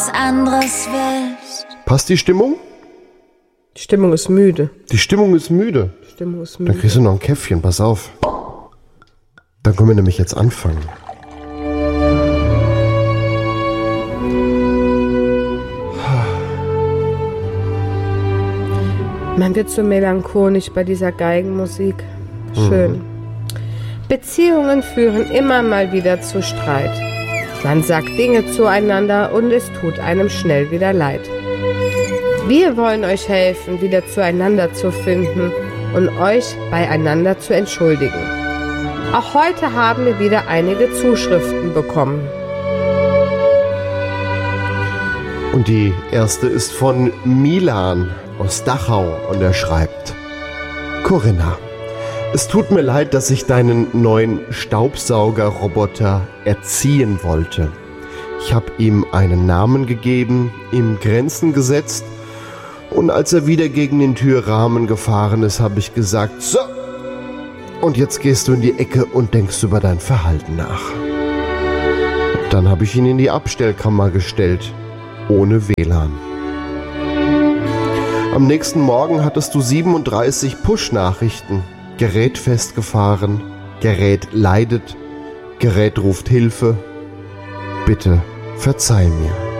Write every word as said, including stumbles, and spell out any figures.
anderes willst. Passt die Stimmung? Die Stimmung ist müde. Die Stimmung ist müde. Die Stimmung ist müde. Dann kriegst du noch ein Käffchen, pass auf. Dann können wir nämlich jetzt anfangen. Man wird so melancholisch bei dieser Geigenmusik. Schön. Mhm. Beziehungen führen immer mal wieder zu Streit. Man sagt Dinge zueinander und es tut einem schnell wieder leid. Wir wollen euch helfen, wieder zueinander zu finden und euch beieinander zu entschuldigen. Auch heute haben wir wieder einige Zuschriften bekommen. Und die erste ist von Milan aus Dachau und er schreibt: Corinna, es tut mir leid, dass ich deinen neuen Staubsaugerroboter erziehen wollte. Ich habe ihm einen Namen gegeben, ihm Grenzen gesetzt und als er wieder gegen den Türrahmen gefahren ist, habe ich gesagt, so, und jetzt gehst du in die Ecke und denkst über dein Verhalten nach. Dann habe ich ihn in die Abstellkammer gestellt, ohne W L A N. Am nächsten Morgen hattest du siebenunddreißig Push-Nachrichten. Gerät festgefahren, Gerät leidet, Gerät ruft Hilfe. Bitte verzeih mir.